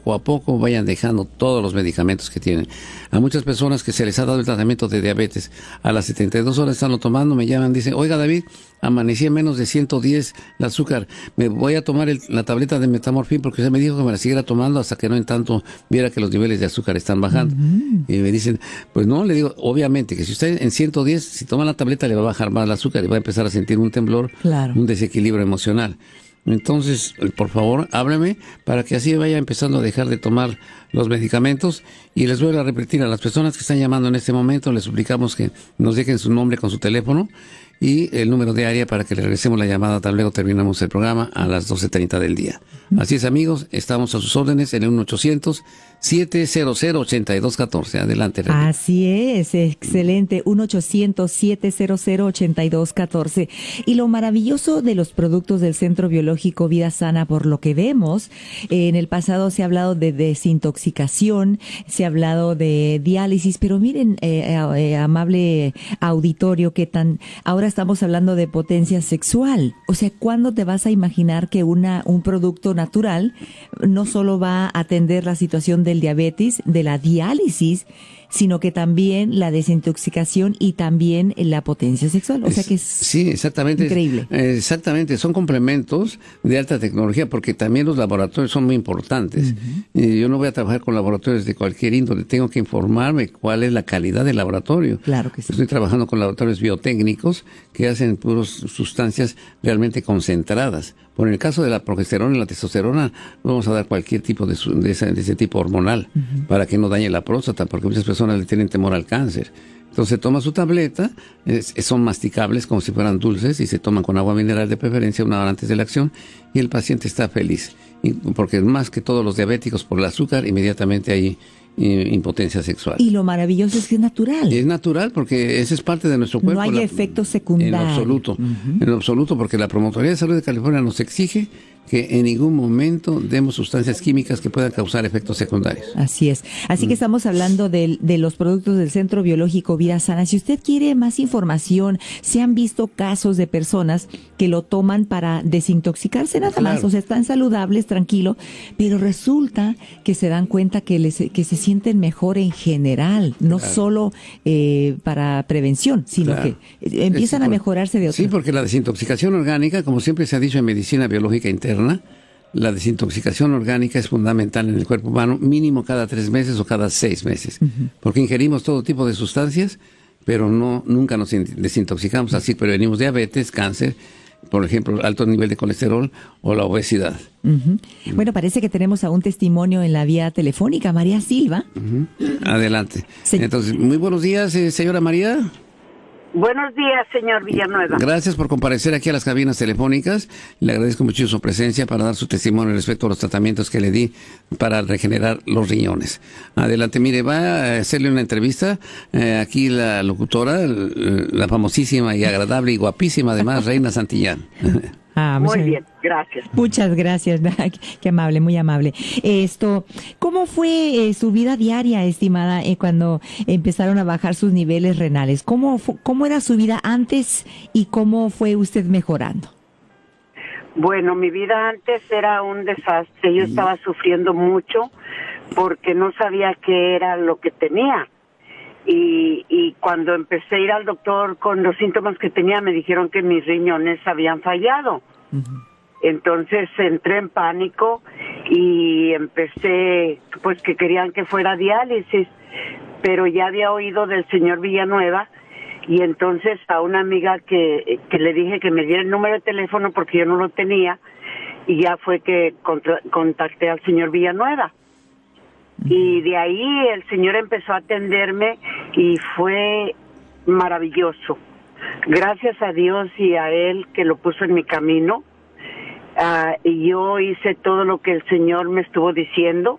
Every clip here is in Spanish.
poco a poco vayan dejando todos los medicamentos que tienen. A muchas personas que se les ha dado el tratamiento de diabetes, a las 72 horas están lo tomando, me llaman, dicen, oiga David, amanecí en menos de 110 el azúcar, me voy a tomar la tableta de Metamorfin porque usted me dijo que me la siguiera tomando hasta que no en tanto viera que los niveles de azúcar están bajando. Y me dicen, pues no, le digo, obviamente que si usted en 110, si toma la tableta le va a bajar más el azúcar y va a empezar a sentir un temblor, un desequilibrio emocional. Entonces, por favor, hábleme para que así vaya empezando a dejar de tomar los medicamentos. Y les voy a repetir a las personas que están llamando en este momento, les suplicamos que nos dejen su nombre con su teléfono y el número de área para que le regresemos la llamada. Tal luego terminamos el programa a las 12:30 del día. Así es, amigos, estamos a sus órdenes en el 1-800-700-8214. Adelante, René. Así es, excelente. 1-800-700-8214. Y lo maravilloso de los productos del Centro Biológico Vida Sana, por lo que vemos, en el pasado se ha hablado de desintoxicación, se ha hablado de diálisis, pero miren, amable auditorio, ahora estamos hablando de potencia sexual. O sea, ¿cuándo te vas a imaginar que un producto natural no solo va a atender la situación del diabetes, de la diálisis, sino que también la desintoxicación y también la potencia sexual? O sea que es sí, exactamente, increíble. Exactamente, son complementos de alta tecnología porque también los laboratorios son muy importantes. Y yo no voy a trabajar con laboratorios de cualquier índole, tengo que informarme cuál es la calidad del laboratorio. Claro que sí. Estoy trabajando con laboratorios biotécnicos que hacen puras sustancias realmente concentradas. Por el caso de la progesterona y la testosterona, vamos a dar cualquier tipo de ese tipo hormonal para que no dañe la próstata, porque muchas personas le tienen temor al cáncer. Entonces toma su tableta, son masticables como si fueran dulces y se toman con agua mineral de preferencia 1 hora antes de la acción y el paciente está feliz. Porque más que todos los diabéticos por el azúcar, inmediatamente hay impotencia sexual. Y lo maravilloso es que es natural. Es natural porque ese es parte de nuestro cuerpo. No hay efectos secundarios. En absoluto, porque la Promotoría de Salud de California nos exige que en ningún momento demos sustancias químicas que puedan causar efectos secundarios. Así es. Así que estamos hablando de los productos del Centro Biológico Vida Sana. Si usted quiere más información, se han visto casos de personas que lo toman para desintoxicarse nada más. O sea, están saludables, tranquilo, pero resulta que se dan cuenta que se sienten mejor en general, no solo para prevención, sino que empiezan a mejorarse de otra. Sí, porque la desintoxicación orgánica, como siempre se ha dicho en medicina biológica interna, la desintoxicación orgánica es fundamental en el cuerpo humano, mínimo cada 3 meses o cada 6 meses, porque ingerimos todo tipo de sustancias, pero nunca nos desintoxicamos, así prevenimos diabetes, cáncer, por ejemplo, alto nivel de colesterol o la obesidad. Bueno, parece que tenemos a un testimonio en la vía telefónica, María Silva. Adelante. Entonces, muy buenos días, señora María. Buenos días, señor Villanueva. Gracias por comparecer aquí a las cabinas telefónicas. Le agradezco mucho su presencia para dar su testimonio respecto a los tratamientos que le di para regenerar los riñones. Adelante, mire, va a hacerle una entrevista aquí la locutora, la famosísima y agradable y guapísima además, Reina Santillán. Muy bien, gracias. Muchas gracias, qué amable, muy amable. ¿Cómo fue su vida diaria, estimada, cuando empezaron a bajar sus niveles renales? ¿Cómo era su vida antes y cómo fue usted mejorando? Bueno, mi vida antes era un desastre. Yo estaba sufriendo mucho porque no sabía qué era lo que tenía. Y cuando empecé a ir al doctor con los síntomas que tenía, me dijeron que mis riñones habían fallado. Entonces entré en pánico y empecé, pues que querían que fuera diálisis, pero ya había oído del señor Villanueva y entonces a una amiga que le dije que me diera el número de teléfono porque yo no lo tenía y ya fue que contacté al señor Villanueva. Y de ahí el Señor empezó a atenderme y fue maravilloso. Gracias a Dios y a Él que lo puso en mi camino. Y yo hice todo lo que el Señor me estuvo diciendo,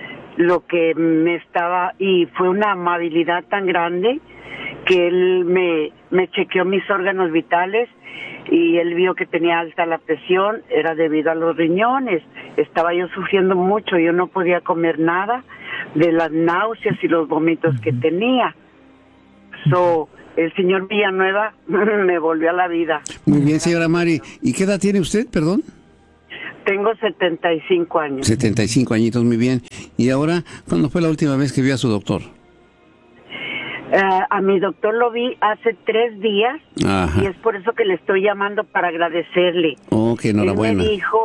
y fue una amabilidad tan grande que Él me chequeó mis órganos vitales y Él vio que tenía alta la presión, era debido a los riñones. Estaba yo sufriendo mucho, yo no podía comer nada de las náuseas y los vómitos que tenía. El señor Villanueva me volvió a la vida. Muy bien, señora Mari. ¿Y qué edad tiene usted, perdón? Tengo 75 años. 75 añitos, muy bien. ¿Y ahora, cuándo fue la última vez que vio a su doctor? A mi doctor lo vi hace 3 días. Ajá. Y es por eso que le estoy llamando para agradecerle. Oh, qué enhorabuena.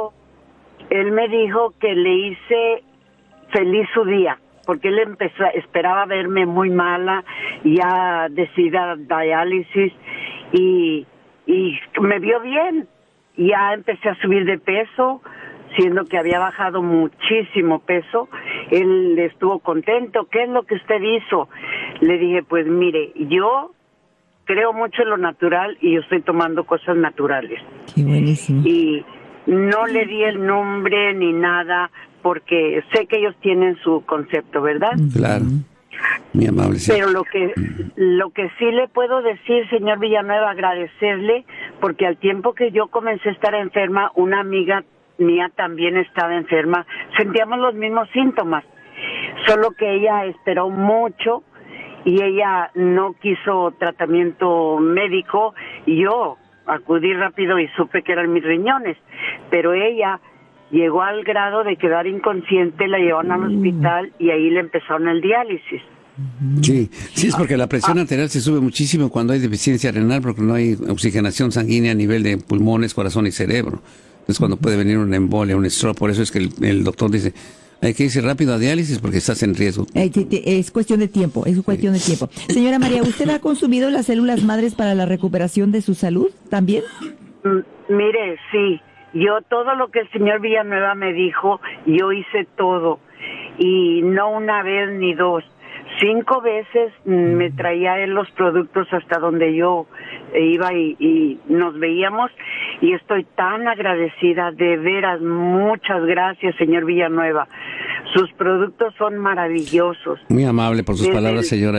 Él me dijo que le hice feliz su día, porque él esperaba verme muy mala, ya decidida diálisis, y me vio bien. Ya empecé a subir de peso, siendo que había bajado muchísimo peso. Él estuvo contento. ¿Qué es lo que usted hizo? Le dije, pues mire, yo creo mucho en lo natural y yo estoy tomando cosas naturales. Qué buenísimo. Y no le di el nombre ni nada, porque sé que ellos tienen su concepto, ¿verdad? Claro. Muy amable. Sí. Pero lo que sí le puedo decir, señor Villanueva, agradecerle, porque al tiempo que yo comencé a estar enferma, una amiga mía también estaba enferma, sentíamos los mismos síntomas, solo que ella esperó mucho y ella no quiso tratamiento médico, y yo acudí rápido y supe que eran mis riñones, pero ella llegó al grado de quedar inconsciente, la llevaron al hospital y ahí le empezaron el diálisis. Sí, es porque la presión arterial se sube muchísimo cuando hay deficiencia renal, porque no hay oxigenación sanguínea a nivel de pulmones, corazón y cerebro. Es cuando puede venir una embolia, un stroke. Por eso es que el doctor dice, hay que irse rápido a diálisis porque estás en riesgo. Es cuestión de tiempo, es cuestión de tiempo. Señora María, ¿usted ha consumido las células madres para la recuperación de su salud también? Mire, sí. Yo todo lo que el señor Villanueva me dijo, yo hice todo. Y no una vez ni 2. 5 veces me traía él los productos hasta donde yo iba y nos veíamos, y estoy tan agradecida, de veras, muchas gracias, señor Villanueva. Sus productos son maravillosos. Muy amable por sus palabras, señora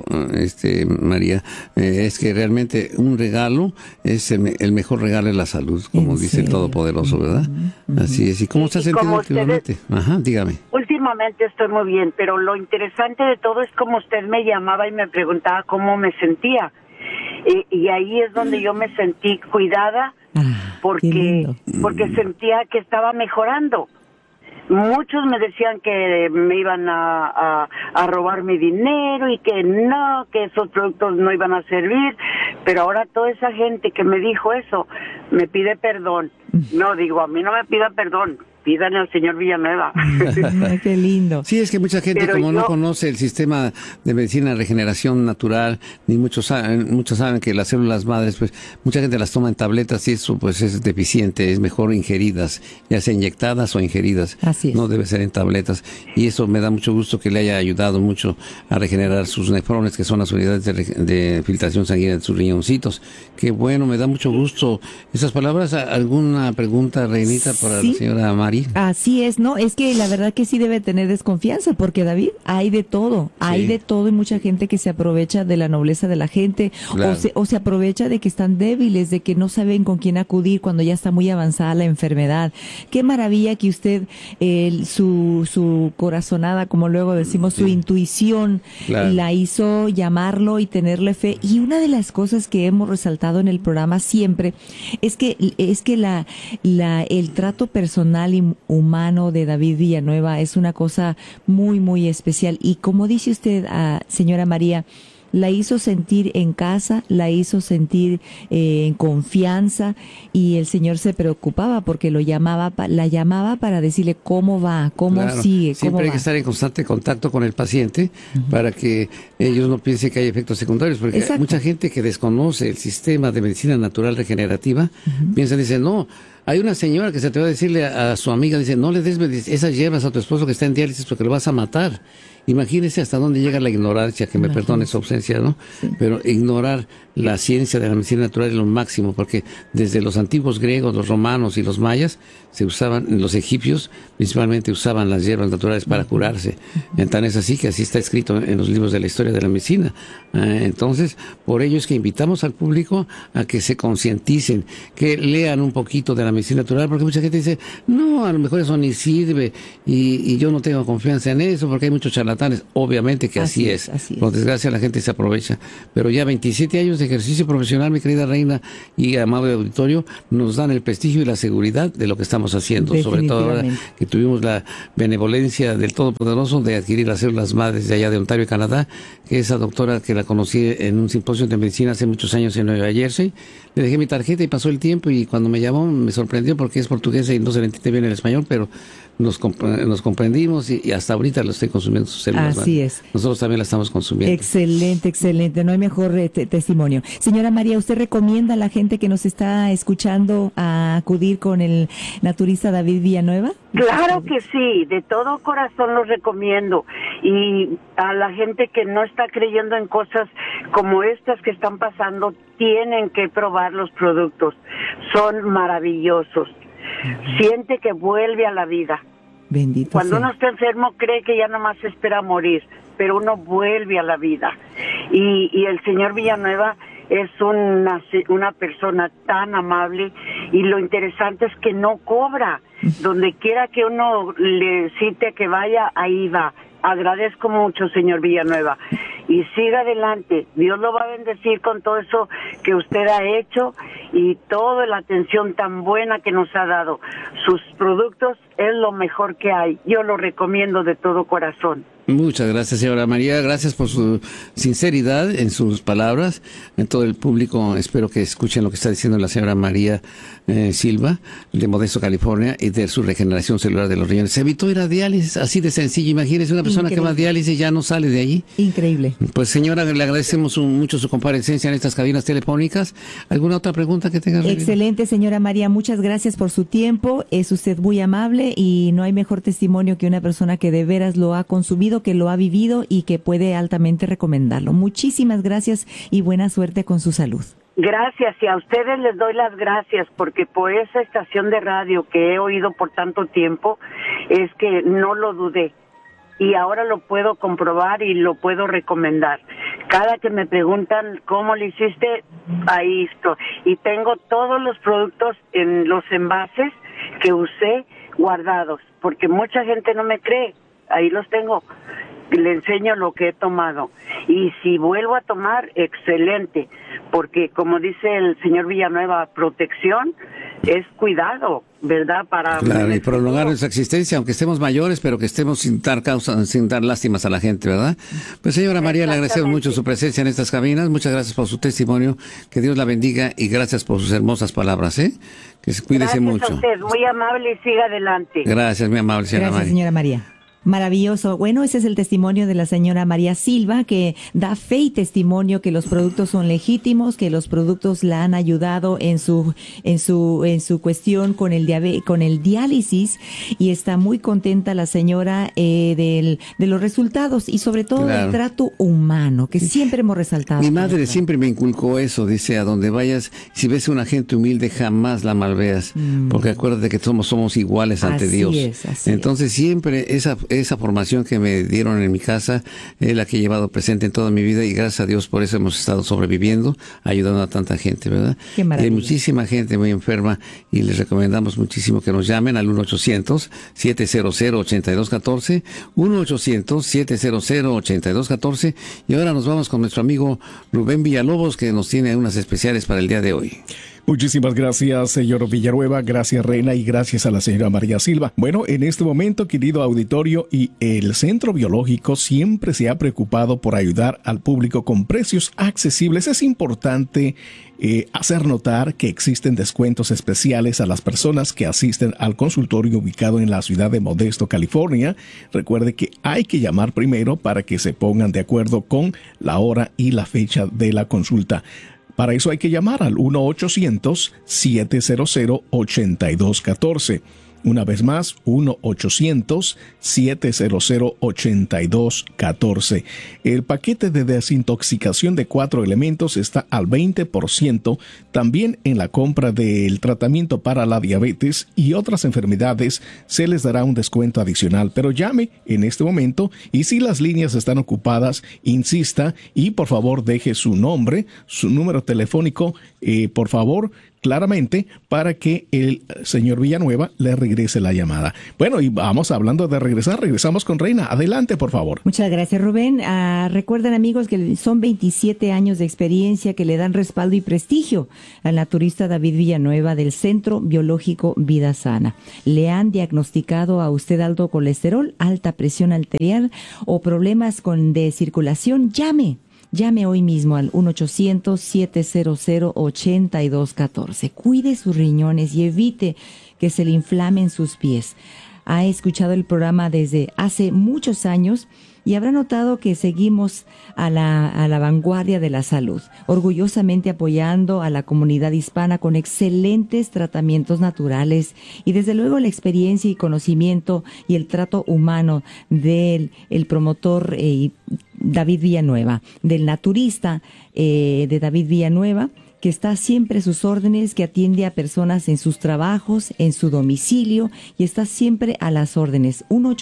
María. Es que realmente un regalo es el mejor regalo, es la salud, como dice el Todopoderoso, ¿verdad? Así es. ¿Y cómo se ha sentido últimamente? Ajá, dígame. Últimamente estoy muy bien, pero lo interesante de todo es como usted me llamaba y me preguntaba cómo me sentía. Y ahí es donde yo me sentí cuidada, porque sentía que estaba mejorando. Muchos me decían que me iban a robar mi dinero y que no, que esos productos no iban a servir, pero ahora toda esa gente que me dijo eso me pide perdón. No, digo, a mí no me pida perdón, pídanle al señor Villanueva. Qué lindo. Sí, es que mucha gente no conoce el sistema de medicina de regeneración natural, ni muchos saben que las células madres, pues mucha gente las toma en tabletas y eso pues es deficiente, es mejor ingeridas, ya sea inyectadas o ingeridas. Así es. No debe ser en tabletas, y eso me da mucho gusto que le haya ayudado mucho a regenerar sus nefrones, que son las unidades de filtración sanguínea de sus riñoncitos. Qué bueno, me da mucho gusto esas palabras. ¿Alguna pregunta, Reinita, para la señora María? Así es, ¿no? Es que la verdad que sí debe tener desconfianza, porque David, hay de todo, y mucha gente que se aprovecha de la nobleza de la gente, claro, o se aprovecha de que están débiles, de que no saben con quién acudir cuando ya está muy avanzada la enfermedad. Qué maravilla que usted, su corazonada, como luego decimos, su intuición, claro, la hizo llamarlo y tenerle fe. Y una de las cosas que hemos resaltado en el programa siempre es que el trato personal y humano de David Villanueva es una cosa muy, muy especial. Y como dice usted, señora María, la hizo sentir en casa, la hizo sentir en confianza, y el Señor se preocupaba porque la llamaba para decirle cómo va, cómo claro, sigue, cómo siempre hay va. que estar en constante contacto con el paciente para que ellos no piensen que hay efectos secundarios, porque hay mucha gente que desconoce el sistema de medicina natural regenerativa, dice, no, hay una señora que se atrevió a decirle a su amiga, dice, no le des esas hierbas a tu esposo que está en diálisis porque lo vas a matar. Imagínese hasta dónde llega la ignorancia, que me perdone su ausencia, ¿no? Sí. Pero ignorar la ciencia de la medicina natural es lo máximo, porque desde los antiguos griegos, los romanos y los mayas, los egipcios principalmente usaban las hierbas naturales para curarse. Tan es así que así está escrito en los libros de la historia de la medicina. Entonces, por ello es que invitamos al público a que se concienticen, que lean un poquito de la medicina natural, porque mucha gente dice, no, a lo mejor eso ni sirve y yo no tengo confianza en eso porque hay muchos charlatanes. Obviamente que así es. Por desgracia la gente se aprovecha. Pero ya 27 años de ejercicio profesional, mi querida Reina y amable auditorio, nos dan el prestigio y la seguridad de lo que estamos haciendo. Sobre todo ahora que tuvimos la benevolencia del Todopoderoso de adquirir las células madres de allá de Ontario, Canadá, que esa doctora que la conocí en un simposio de medicina hace muchos años en Nueva Jersey, le dejé mi tarjeta y pasó el tiempo y cuando me llamó me sorprendió porque es portuguesa y no se le entiende bien el español, pero nos comprendimos y hasta ahorita lo estoy consumiendo sus células. Así es. Nosotros también la estamos consumiendo. Excelente, excelente. No hay mejor testimonio. Señora María, ¿usted recomienda a la gente que nos está escuchando a acudir con el naturista David Villanueva? Claro que sí, de todo corazón los recomiendo. Y a la gente que no está creyendo en cosas como estas que están pasando, tienen que probar los productos. Son maravillosos. Siente que vuelve a la vida. Bendito Cuando sea. uno está enfermo cree que ya nomás espera morir, pero uno vuelve a la vida. Y el señor Villanueva es una persona tan amable y lo interesante es que no cobra. Donde quiera que uno le cite que vaya, ahí va. Agradezco mucho, señor Villanueva. Y siga adelante. Dios lo va a bendecir con todo eso que usted ha hecho y toda la atención tan buena que nos ha dado. Sus productos es lo mejor que hay. Yo lo recomiendo de todo corazón. Muchas gracias, señora María. Gracias por su sinceridad en sus palabras. En todo el público espero que escuchen lo que está diciendo la señora María Silva, de Modesto, California, y de su regeneración celular de los riñones. Se evitó ir a diálisis, así de sencillo. Imagínese una persona que va a diálisis y ya no sale de allí. Increíble. Pues señora, le agradecemos mucho su comparecencia en estas cabinas telefónicas. ¿Alguna otra pregunta que tenga? Excelente, señora María. Muchas gracias por su tiempo. Es usted muy amable y no hay mejor testimonio que una persona que de veras lo ha consumido, que lo ha vivido y que puede altamente recomendarlo. Muchísimas gracias y buena suerte con su salud. Gracias, y a ustedes les doy las gracias porque por esa estación de radio que he oído por tanto tiempo es que no lo dudé y ahora lo puedo comprobar y lo puedo recomendar. Cada que me preguntan cómo lo hiciste, ahí estoy. Y tengo todos los productos en los envases que usé guardados porque mucha gente no me cree. Ahí los tengo, le enseño lo que he tomado. Y si vuelvo a tomar, excelente, porque como dice el señor Villanueva, protección es cuidado, ¿verdad? Para claro, y prolongar nuestra existencia, aunque estemos mayores, pero que estemos sin dar lástimas a la gente, ¿verdad? Pues señora María, le agradecemos mucho su presencia en estas cabinas, muchas gracias por su testimonio, que Dios la bendiga y gracias por sus hermosas palabras, ¿eh? Que se cuídese mucho. Gracias a usted, muy amable y siga adelante. Gracias, muy amable, señora Gracias, María. señora María. Maravilloso. Bueno, ese es el testimonio de la señora María Silva, que da fe y testimonio que los productos son legítimos, que los productos la han ayudado en su cuestión con el diálisis, y está muy contenta la señora de los resultados y sobre todo del trato humano, que siempre hemos resaltado. Mi madre siempre me inculcó eso, dice, a donde vayas, si ves a una gente humilde, jamás la malveas, porque acuérdate que somos iguales ante así Dios. Entonces siempre esa formación que me dieron en mi casa es la que he llevado presente en toda mi vida y gracias a Dios por eso hemos estado sobreviviendo, ayudando a tanta gente, ¿verdad? Qué maravilla. Y hay muchísima gente muy enferma y les recomendamos muchísimo que nos llamen al 1-800-700-8214, 1-800-700-8214, y ahora nos vamos con nuestro amigo Rubén Villalobos, que nos tiene unas especiales para el día de hoy. Muchísimas gracias, señor Villanueva, gracias, Reina, y gracias a la señora María Silva. Bueno, en este momento, querido auditorio, y el Centro Biológico siempre se ha preocupado por ayudar al público con precios accesibles. Es importante hacer notar que existen descuentos especiales a las personas que asisten al consultorio ubicado en la ciudad de Modesto, California. Recuerde que hay que llamar primero para que se pongan de acuerdo con la hora y la fecha de la consulta. Para eso hay que llamar al 1-800-700-8214. Una vez más, 1-800-700-8214. El paquete de desintoxicación de 4 elementos está al 20%. También en la compra del tratamiento para la diabetes y otras enfermedades se les dará un descuento adicional. Pero llame en este momento y si las líneas están ocupadas, insista y por favor deje su nombre, su número telefónico, por favor, claramente para que el señor Villanueva le regrese la llamada. Bueno, y vamos hablando de regresar, regresamos con Reina. Adelante, por favor. Muchas gracias, Rubén. Recuerden, amigos, que son 27 años de experiencia que le dan respaldo y prestigio al naturista David Villanueva del Centro Biológico Vida Sana. ¿Le han diagnosticado a usted alto colesterol, alta presión arterial o problemas de circulación? Llame hoy mismo al 1-800-700-8214. Cuide sus riñones y evite que se le inflamen sus pies. Ha escuchado el programa desde hace muchos años y habrá notado que seguimos a la vanguardia de la salud, orgullosamente apoyando a la comunidad hispana con excelentes tratamientos naturales y desde luego la experiencia y conocimiento y el trato humano del promotor David Villanueva, del naturista de David Villanueva, que está siempre a sus órdenes, que atiende a personas en sus trabajos, en su domicilio, y está siempre a las órdenes.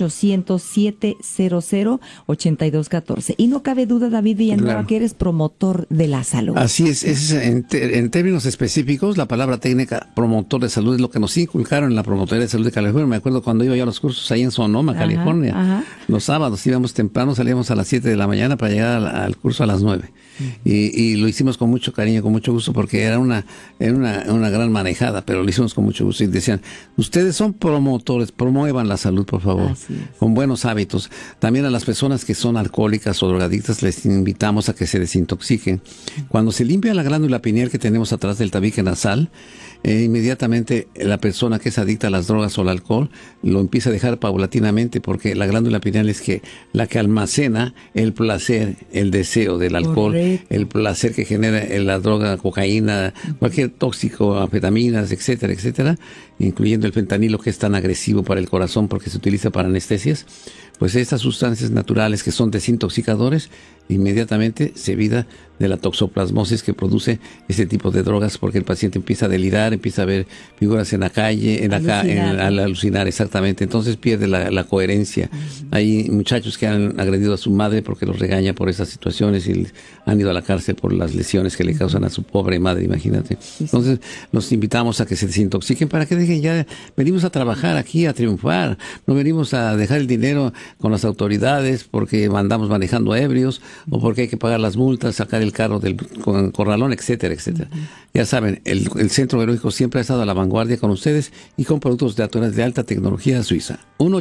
1-800-700-8214. Y no cabe duda, David Villanueva, claro, que eres promotor de la salud. Así es en términos específicos, la palabra técnica promotor de salud es lo que nos inculcaron en la promotoría de salud de California. Me acuerdo cuando iba yo a los cursos ahí en Sonoma, California. Ajá. Los sábados íbamos temprano, salíamos a las 7 de la mañana para llegar al curso a las 9. Y lo hicimos con mucho cariño, con mucho gusto, porque era una gran manejada, pero lo hicimos con mucho gusto. Y decían, ustedes son promotores, promuevan la salud, por favor, con buenos hábitos. También a las personas que son alcohólicas o drogadictas les invitamos a que se desintoxiquen. Cuando se limpia la glándula pineal que tenemos atrás del tabique nasal, inmediatamente la persona que es adicta a las drogas o al alcohol lo empieza a dejar paulatinamente, porque la glándula pineal es la que almacena el placer, el deseo del alcohol. Correcto. El placer que genera la droga, cocaína, cualquier tóxico, anfetaminas, etcétera, etcétera, incluyendo el fentanilo, que es tan agresivo para el corazón porque se utiliza para anestesias. Pues estas sustancias naturales que son desintoxicadores, inmediatamente se evita de la toxoplasmosis que produce este tipo de drogas, porque el paciente empieza a delirar, empieza a ver figuras en la calle, al alucinar, exactamente. Entonces pierde la coherencia. Hay muchachos que han agredido a su madre porque los regaña por esas situaciones y han ido a la cárcel por las lesiones que le causan a su pobre madre, imagínate. Entonces los invitamos a que se desintoxiquen para que dejen ya. Venimos a trabajar aquí, a triunfar. No venimos a dejar el dinero con las autoridades porque andamos manejando ebrios o porque hay que pagar las multas, sacar el carro del corralón, etcétera, etcétera. Ya saben, el Centro Biológico siempre ha estado a la vanguardia con ustedes y con productos naturales de alta tecnología suiza.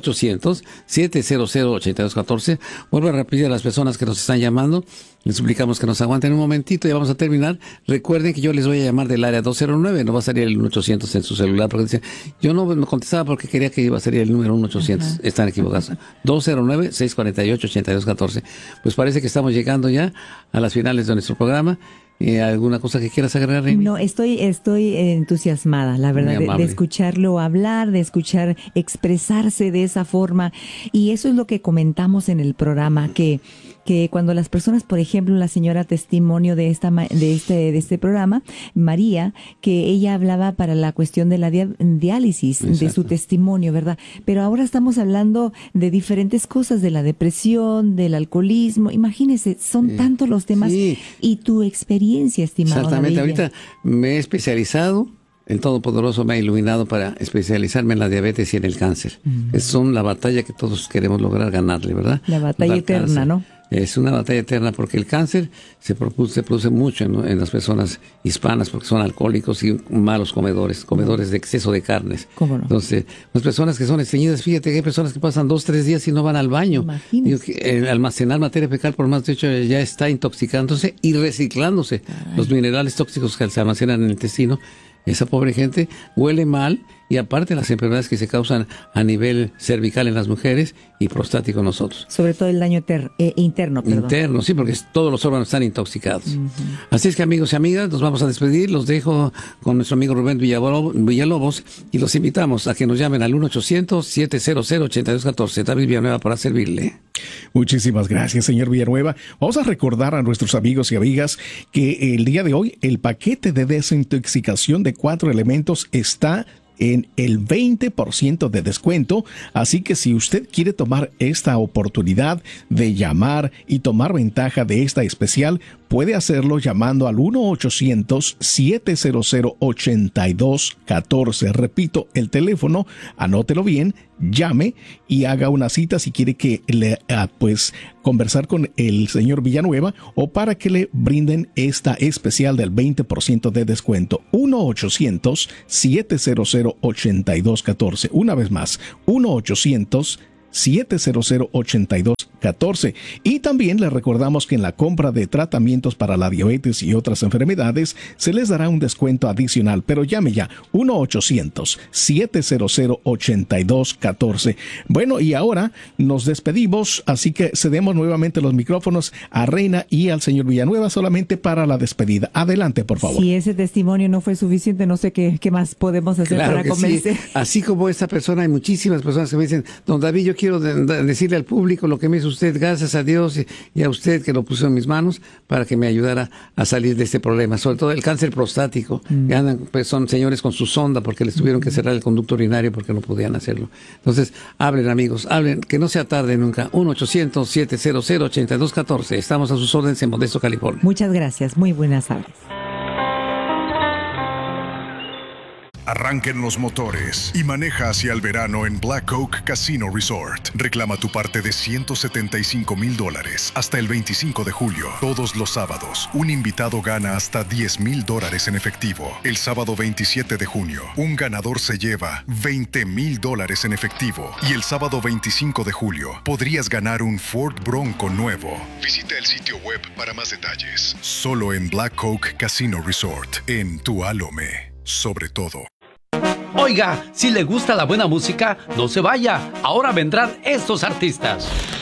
1-800-700-8214. Vuelvo a repetir a las personas que nos están llamando. Les suplicamos que nos aguanten un momentito y vamos a terminar. Recuerden que yo les voy a llamar del área 209, no va a salir el 1-800 en su celular, porque dicen, yo no contestaba porque quería que iba a salir el número 1-800. Están equivocados. 209-648-8214. Pues parece que estamos llegando ya a las finales de nuestro programa. ¿Alguna cosa que quieras agregar, Remy? No, estoy entusiasmada, la verdad, de escucharlo hablar, de escuchar expresarse de esa forma. Y eso es lo que comentamos en el programa, que cuando las personas, por ejemplo, la señora testimonio de este programa, María, que ella hablaba para la cuestión de la diálisis, exacto, de su testimonio, ¿verdad? Pero ahora estamos hablando de diferentes cosas, de la depresión, del alcoholismo. Imagínese, son tantos los temas y tu experiencia, estimado. Exactamente, David. ahorita me he especializado. El Todopoderoso me ha iluminado para especializarme en la diabetes y en el cáncer. Es la batalla que todos queremos lograr ganarle, ¿verdad? La batalla eterna, cáncer, ¿no? Es una batalla eterna porque el cáncer se produce mucho en las personas hispanas porque son alcohólicos y malos comedores de exceso de carnes. ¿Cómo no? Entonces, las personas que son estreñidas, fíjate que hay personas que pasan 2-3 días y no van al baño. Almacenar materia fecal por más de 8 horas ya está intoxicándose y reciclándose. Los minerales tóxicos que se almacenan en el intestino. Esa pobre gente huele mal y aparte las enfermedades que se causan a nivel cervical en las mujeres y prostático en nosotros. Sobre todo el daño interno, perdón. Interno, sí, porque todos los órganos están intoxicados. Así es que, amigos y amigas, nos vamos a despedir. Los dejo con nuestro amigo Rubén Villalobos y los invitamos a que nos llamen al 1-800-700-8214. David Villanueva para servirle. Muchísimas gracias, señor Villanueva. Vamos a recordar a nuestros amigos y amigas que el día de hoy el paquete de desintoxicación de 4 elementos está en el 20% de descuento, así que si usted quiere tomar esta oportunidad de llamar y tomar ventaja de esta especial, puede hacerlo llamando al 1-800-700-8214. Repito, el teléfono, anótelo bien, llame y haga una cita si quiere que le conversar con el señor Villanueva o para que le brinden esta especial del 20% de descuento. 1-800-700-8214. Una vez más, 1-800-700-8214. Y también les recordamos que en la compra de tratamientos para la diabetes y otras enfermedades se les dará un descuento adicional, pero llame ya 1-800-700-8214. Bueno, y ahora nos despedimos, así que cedemos nuevamente los micrófonos a Reina y al señor Villanueva solamente para la despedida. Adelante, por favor. Si ese testimonio no fue suficiente, no sé qué más podemos hacer para convencer. Sí. Así como esta persona, hay muchísimas personas que me dicen, don David, yo quiero decirle al público lo que me hizo usted, gracias a Dios y a usted que lo puso en mis manos para que me ayudara a salir de este problema, sobre todo el cáncer prostático, que andan, pues son señores con su sonda porque les tuvieron que cerrar el conducto urinario porque no podían hacerlo. Entonces, hablen amigos, hablen, que no sea tarde nunca. 1-800-700-8214. Estamos a sus órdenes en Modesto, California. Muchas gracias, muy buenas tardes. Arranquen los motores y maneja hacia el verano en Black Oak Casino Resort. Reclama tu parte de $175,000 hasta el 25 de julio. Todos los sábados, un invitado gana hasta $10,000 en efectivo. El sábado 27 de junio, un ganador se lleva $20,000 en efectivo. Y el sábado 25 de julio, podrías ganar un Ford Bronco nuevo. Visita el sitio web para más detalles. Solo en Black Oak Casino Resort, en Tualome. Sobre todo. Oiga, si le gusta la buena música, no se vaya. Ahora vendrán estos artistas.